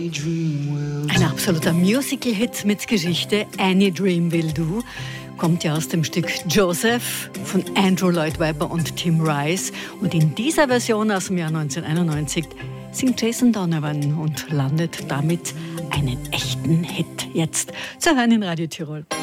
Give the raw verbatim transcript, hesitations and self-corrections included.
Ein absoluter Musical-Hit mit Geschichte, Any Dream Will Do, kommt ja aus dem Stück Joseph von Andrew Lloyd Webber und Tim Rice. Und in dieser Version aus dem Jahr neunzehnhunderteinundneunzig singt Jason Donovan und landet damit einen echten Hit. Jetzt zu hören in Radio Tirol.